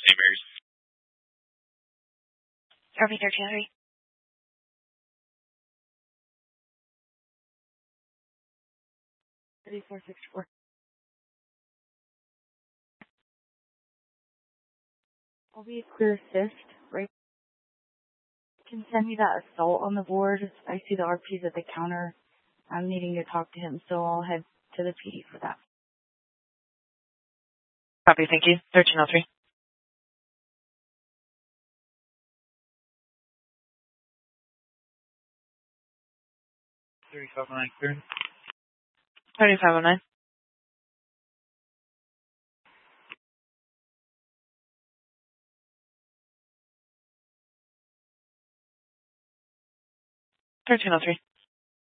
St. Mary's. RV 1303. $34.64. I'll be a clear assist, right? Can send me that assault on the board. I see the RP's at the counter. I'm needing to talk to him, so I'll head to the PD for that. Copy, thank you. 1303. $35.09 cleared. 3509. $1303.